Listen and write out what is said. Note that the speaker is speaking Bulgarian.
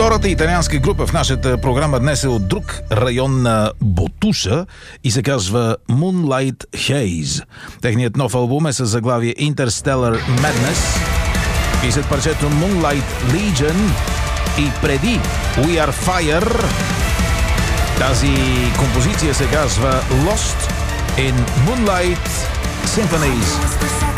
Втората италианска група в нашата програма днес е от друг район на Ботуша и се казва Moonlight Haze. Техният нов албум е с заглавие Interstellar Madness и след парчето Moonlight Legion и преди We Are Fire, тази композиция се казва Lost in Moonlight Symphonies.